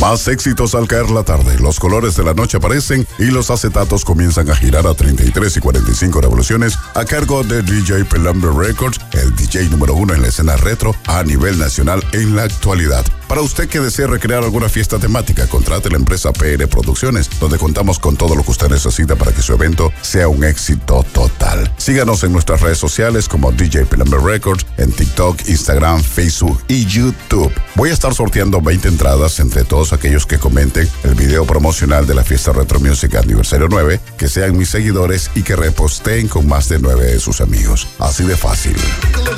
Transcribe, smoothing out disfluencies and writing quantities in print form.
Más éxitos al caer la tarde, los colores de la noche aparecen y los acetatos comienzan a girar a 33 y 45 revoluciones a cargo de DJ Pelambre Records, el DJ número 1 en la escena retro a nivel nacional en la actualidad. Para usted que desee recrear alguna fiesta temática, contrate la empresa PR Producciones, donde contamos con todo lo que usted necesita para que su evento sea un éxito total. Síganos en nuestras redes sociales como DJ Pelambre Records, en TikTok, Instagram, Facebook y YouTube. Voy a estar sorteando 20 entradas entre todos aquellos que comenten el video promocional de la fiesta Retro Music Aniversario 9, que sean mis seguidores y que reposteen con más de 9 de sus amigos. Así de fácil.